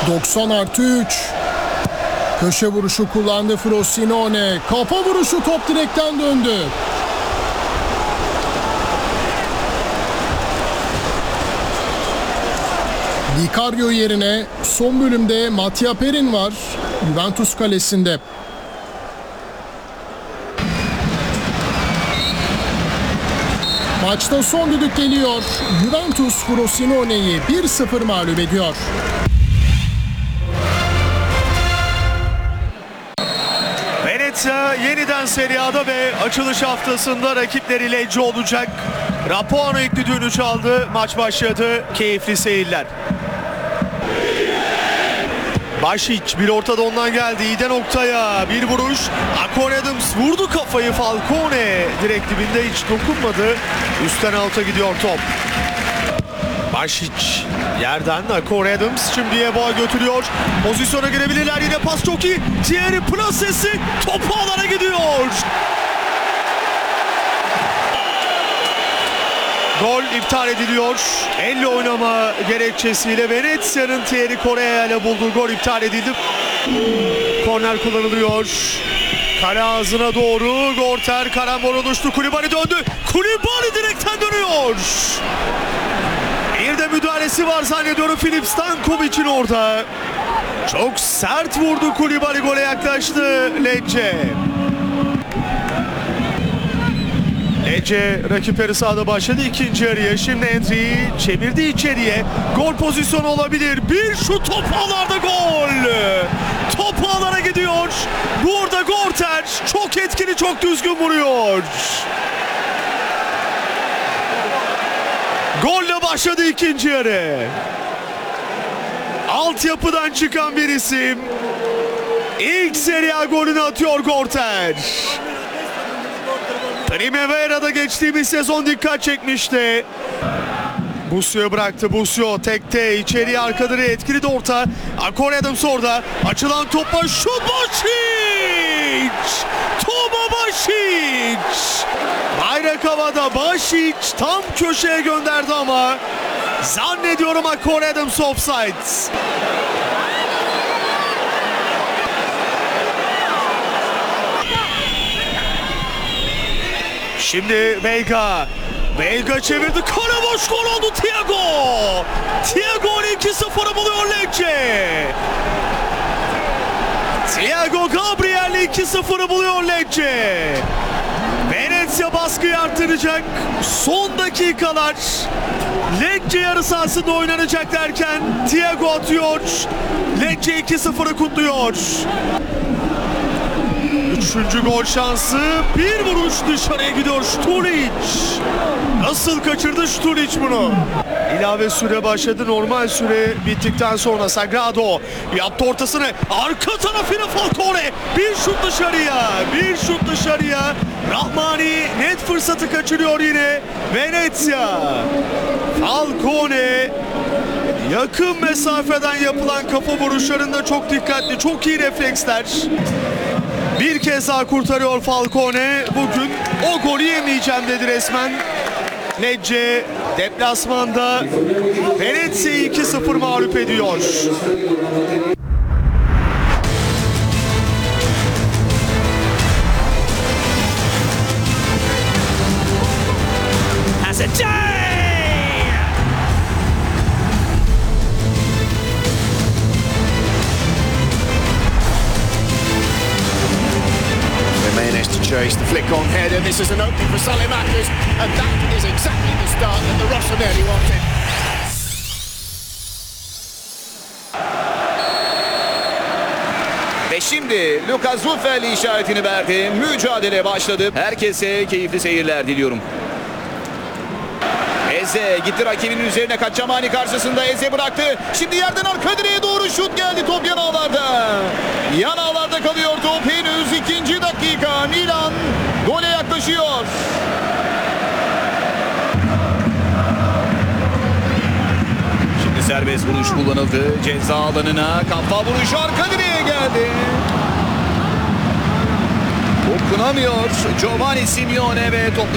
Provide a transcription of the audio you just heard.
90+3. Köşe vuruşu kullandı Frosinone. Kafa vuruşu, top direkten döndü. Vicario yerine son bölümde Mattia Perin var. Juventus kalesinde. Maçta son düdük geliyor. Juventus Frosinone'yi 1-0 mağlup ediyor. Venezia yeniden Serie A'da ve açılış haftasında rakipleri Lecce olacak. Rapone ilk düdüğünü çaldı. Maç başladı. Keyifli seyirler. Bašić bir ortada ondan geldi. İyi noktaya bir vuruş. Akon Adams vurdu kafayı. Falcone direkt dibinde, hiç dokunmadı. Üstten alta gidiyor top. Bašić yerden Akon Adams şimdi Yeboah götürüyor. Pozisyona girebilirler, yine pas çok iyi. Thierry plasesi topu alana gidiyor. Gol iptal ediliyor. Elle oynama gerekçesiyle Venezia'nın Thierry Correa ile bulduğu gol iptal edildi. Korner kullanılıyor. Kale ağzına doğru Gorter karambol oluştu. Koulibaly döndü. Koulibaly direkten dönüyor. Bir de müdahalesi var zannediyorum Filip Stankovic'in orada. Çok sert vurdu Koulibaly, gole yaklaştı Lecce. Lecce rakipleri sahada başladı ikinci yarıya. Şimdi Endri'yi çevirdi içeriye. Gol pozisyonu olabilir. Bir şut, top ağlarda, gol. Top ağlara gidiyor. Burada Gorter çok etkili, çok düzgün vuruyor. Golle başladı ikinci yarı. Altyapıdan çıkan bir isim. İlk Serie A golünü atıyor Gorter. Primavera'da geçtiğimiz sezon dikkat çekmişti. Busio'ya bıraktı. Busio tekte içeriye, arka direğe etkili de orta. Akon Adams orada. Açılan topa şut, Bašić! Toma Bašić! Bayrak havada, Bašić tam köşeye gönderdi ama zannediyorum Akon Adams offside. Şimdi Veiga çevirdi. Kale boş, gol oldu Thiago. Thiago 2-0'ı buluyor Lecce. Thiago Gabriel 2-0'ı buluyor Lecce. Venezia baskıyı artıracak. Son dakikalar. Lecce yarı sahasında oynanacak derken Thiago atıyor. Lecce 2-0'ı kutluyor. Üçüncü gol şansı, bir vuruş dışarıya gidiyor Štulić. Nasıl kaçırdı Štulić bunu? İlave süre başladı, normal süre bittikten sonra Sagrado yaptı ortasını, arka tarafına Falcone, bir şut dışarıya. Rahmani net fırsatı kaçırıyor yine Venezia. Falcone yakın mesafeden yapılan kafa vuruşlarında çok dikkatli, çok iyi refleksler. Bir kez daha kurtarıyor Falcone. Bugün o golü yemeyeceğim dedi resmen. Lecce deplasmanda Venezia'yı 2-0 mağlup ediyor. Chase the flick on header. This is an opening for Saelemaekers, and that is exactly the start that the Rossoneri wanted. Ve şimdi Luka Zuffelli işaretini verdi. Mücadele başladı. Herkese keyifli seyirler diliyorum. Eze gitti rakibinin üzerine, Kaçamani karşısında Eze bıraktı. Şimdi yerden arka direğe doğru şut geldi. Top yan ağlarda. Yan ağlarda kalıyor top. Henüz ikinci dakika. Milan gole yaklaşıyor. Şimdi serbest vuruş kullanıldı. Ceza alanına kafa vuruşu, arka direğe geldi. Dokunamıyor Giovanni Simeone ve top